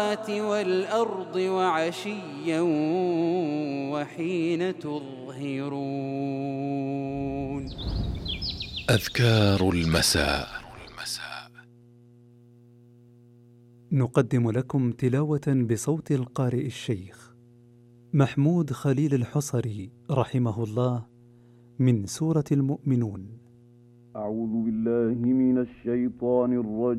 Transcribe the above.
والأرض وعشيا وحين تظهرون. أذكار المساء. نقدم لكم تلاوة بصوت القارئ الشيخ محمود خليل الحصري رحمه الله من سورة المؤمنون. أعوذ بالله من الشيطان الرجيم.